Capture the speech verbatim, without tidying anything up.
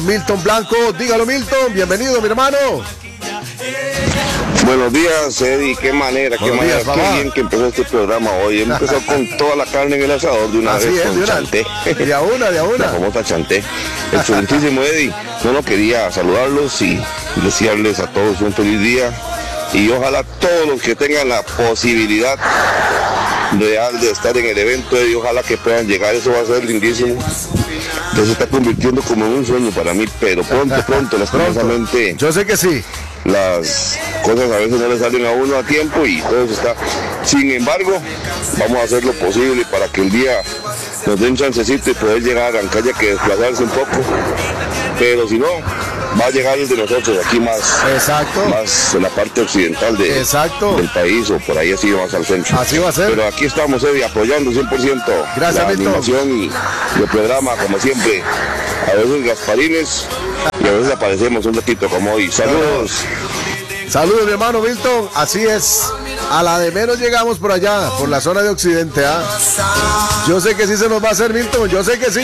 Milton Blanco, dígalo Milton, bienvenido mi hermano. Buenos días, Eddie, qué manera, qué Buenos manera, días, qué papá. bien que empezó este programa hoy. Empezó con toda la carne en el asador de una Así vez es, con de una, chanté. de a una, de a una. La famosa chanté. Excelentísimo Eddie, no, no quería saludarlos y desearles a todos un feliz día. Y ojalá todos los que tengan la posibilidad real de estar en el evento, Eddie, ojalá que puedan llegar, eso va a ser lindísimo. Eso se está convirtiendo como en un sueño para mí, pero pronto, pronto, lastimosamente, Yo sé que sí. las cosas a veces no le salen a uno a tiempo y todo eso está. Sin embargo, vamos a hacer lo posible para que el día nos den chancecito y poder llegar a Ancaya, que desplazarse un poco, pero si no, va a llegar el de nosotros aquí más, Exacto. más en la parte occidental de, Exacto. del país, o por ahí así más al centro. Así va a ser. Pero aquí estamos, Eddie, apoyando cien por ciento Gracias, la Milton. animación y el programa, como siempre. A veces Gasparines y a veces aparecemos un ratito como hoy. Saludos. Saludos mi hermano Milton, así es. A la de menos llegamos por allá, por la zona de Occidente, ¿ah? Yo sé que sí se nos va a hacer, Milton, yo sé que sí.